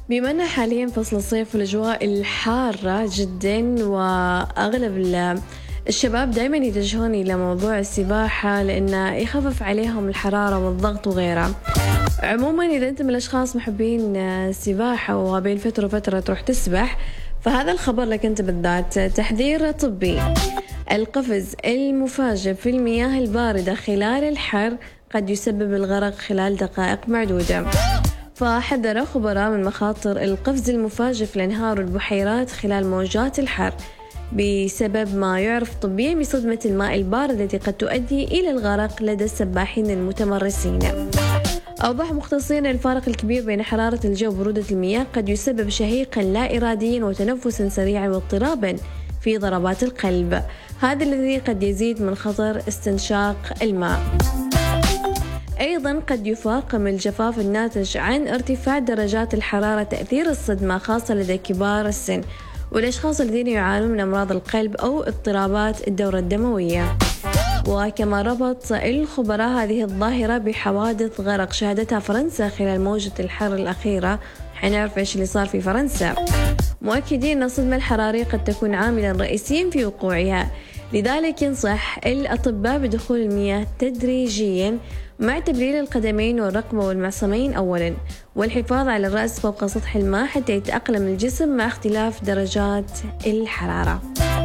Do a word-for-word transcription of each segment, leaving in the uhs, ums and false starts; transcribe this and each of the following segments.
بما أنه حاليا فصل الصيف والأجواء الحارة جدا، وأغلب ال- الشباب دايما يتجهون إلى موضوع السباحة لأنه يخفف عليهم الحرارة والضغط وغيره. عموما إذا أنت من الأشخاص محبين السباحة وبين فترة وفترة تروح تسبح، فهذا الخبر لك أنت بالذات. تحذير طبي: القفز المفاجئ في المياه الباردة خلال الحر قد يسبب الغرق خلال دقائق معدودة. فحذر خبراء من مخاطر القفز المفاجئ في الأنهار والبحيرات خلال موجات الحر بسبب ما يعرف طبيا بصدمة الماء البارد التي قد تؤدي إلى الغرق لدى السباحين المتمرسين. أوضح مختصين الفارق الكبير بين حرارة الجو وبرودة المياه قد يسبب شهيقا لا إراديا وتنفسا سريعا واضطرابا في ضربات القلب، هذا الذي قد يزيد من خطر استنشاق الماء. أيضا قد يفاقم الجفاف الناتج عن ارتفاع درجات الحرارة تأثير الصدمة، خاصة لدى كبار السن والأشخاص الذين يعانون من أمراض القلب أو اضطرابات الدورة الدموية. وكما ربط الخبراء هذه الظاهرة بحوادث غرق شهدتها فرنسا خلال موجة الحر الأخيرة. حنعرف إيش اللي صار في فرنسا، مؤكدين أن الصدمة الحرارية قد تكون عاملا رئيسيا في وقوعها، لذلك ينصح الأطباء بدخول المياه تدريجيا مع تبليل القدمين والرقبة والمعصمين أولا، والحفاظ على الرأس فوق سطح الماء حتى يتأقلم الجسم مع اختلاف درجات الحرارة.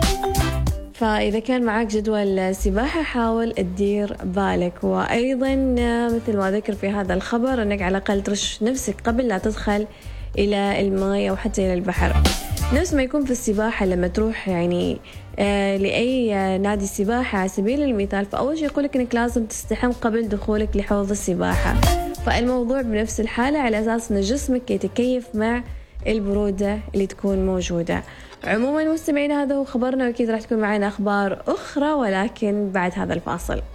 فإذا كان معك جدول سباحة حاول تدير بالك. وأيضا مثل ما ذكر في هذا الخبر أنك على الأقل ترش نفسك قبل لا تدخل إلى الماء أو حتى إلى البحر، نفس ما يكون في السباحة لما تروح يعني آه لأي آه نادي سباحة على سبيل المثال، فأول شيء يقولك أنك لازم تستحم قبل دخولك لحوض السباحة. فالموضوع بنفس الحالة على أساس أن جسمك يتكيف مع البرودة اللي تكون موجودة. عموما مستمعين هذا هو خبرنا، وأكيد راح تكون معنا أخبار أخرى ولكن بعد هذا الفاصل.